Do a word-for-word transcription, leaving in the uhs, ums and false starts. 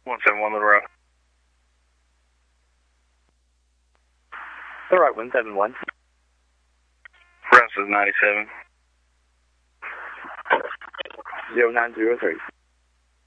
one seven one Little Rock. Little Rock one seven one. Russ is ninety-seven. zero nine zero three.